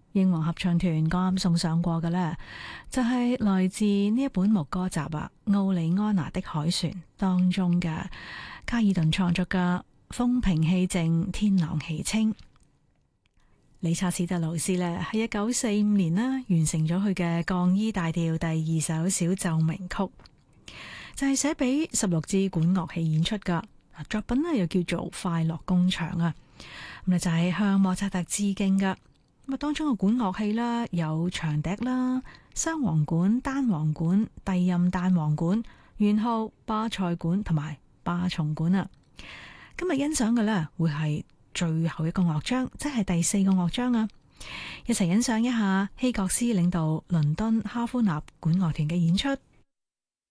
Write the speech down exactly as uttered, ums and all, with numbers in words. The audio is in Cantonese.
英皇合唱團剛啱送上過嘅呢，就係來自呢一本牧歌集啊《奧利安娜的海船》當中嘅卡爾頓創作嘅風平氣靜，天朗氣清。理查史特勞斯呢，喺一九四五年啦，完成咗佢嘅降 E 大調第二首小奏鳴曲，就係寫俾十六支管樂器演出噶。作品呢又叫做《快樂工場》啊，咁啊就係向莫扎特致敬噶。咁啊當中嘅管樂器啦，有長笛啦、雙簧管、單簧管、低音單簧管、圓號、巴塞管同埋巴松管啊。今日欣賞嘅呢，會係最後一個樂章，即係第四個樂章啊！一齊欣賞一下希格斯領導倫敦哈夫納管樂團嘅演出。